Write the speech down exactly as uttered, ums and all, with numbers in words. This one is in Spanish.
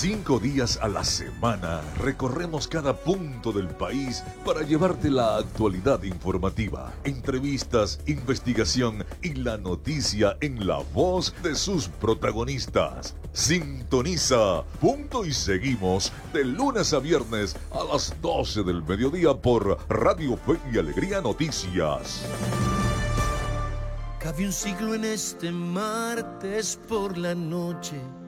Cinco días a la semana recorremos cada punto del país para llevarte la actualidad informativa, entrevistas, investigación y la noticia en la voz de sus protagonistas. Sintoniza Punto y Seguimos de lunes a viernes a las doce del mediodía por Radio Fe y Alegría Noticias. Cabe un siglo en este martes por la noche.